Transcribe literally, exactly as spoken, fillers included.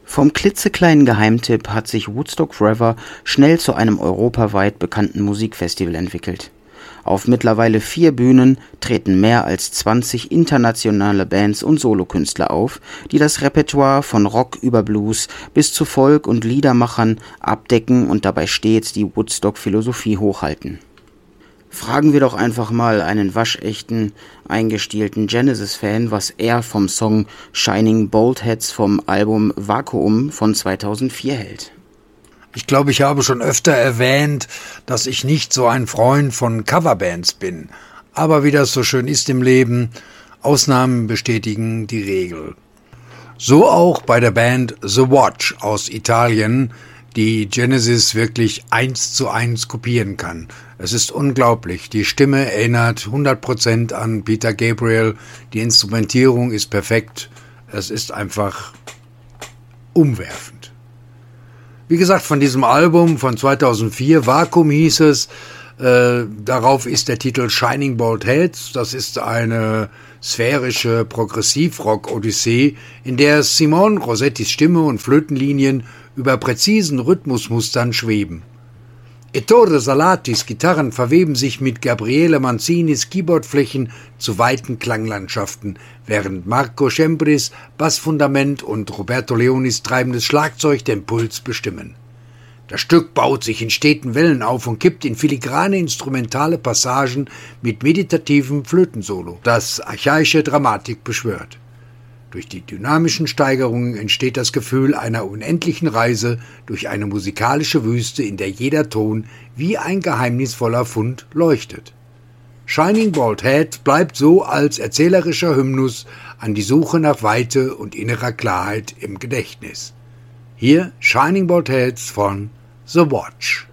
Vom klitzekleinen Geheimtipp hat sich Woodstock Forever schnell zu einem europaweit bekannten Musikfestival entwickelt. Auf mittlerweile vier Bühnen treten mehr als zwanzig internationale Bands und Solokünstler auf, die das Repertoire von Rock über Blues bis zu Folk- und Liedermachern abdecken und dabei stets die Woodstock-Philosophie hochhalten. Fragen wir doch einfach mal einen waschechten, eingestielten Genesis-Fan, was er vom Song Shining Bolt Heads vom Album Vakuum von zweitausendvier hält. Ich glaube, ich habe schon öfter erwähnt, dass ich nicht so ein Freund von Coverbands bin. Aber wie das so schön ist im Leben, Ausnahmen bestätigen die Regel. So auch bei der Band The Watch aus Italien, die Genesis wirklich eins zu eins kopieren kann. Es ist unglaublich. Die Stimme erinnert hundert Prozent an Peter Gabriel. Die Instrumentierung ist perfekt. Es ist einfach umwerfend. Wie gesagt, von diesem Album von zweitausendvier, Vakuum hieß es, äh, darauf ist der Titel Shining Bolt Heads. Das ist eine sphärische Progressivrock-Odyssee, in der Simone Rossettis Stimme und Flötenlinien über präzisen Rhythmusmustern schweben. Ettore Salatis Gitarren verweben sich mit Gabriele Manzinis Keyboardflächen zu weiten Klanglandschaften, während Marco Cembris Bassfundament und Roberto Leonis treibendes Schlagzeug den Puls bestimmen. Das Stück baut sich in steten Wellen auf und kippt in filigrane instrumentale Passagen mit meditativem Flötensolo, das archaische Dramatik beschwört. Durch die dynamischen Steigerungen entsteht das Gefühl einer unendlichen Reise durch eine musikalische Wüste, in der jeder Ton wie ein geheimnisvoller Fund leuchtet. Shining Bolt Head bleibt so als erzählerischer Hymnus an die Suche nach Weite und innerer Klarheit im Gedächtnis. Hier Shining Bolt Heads von The Watch.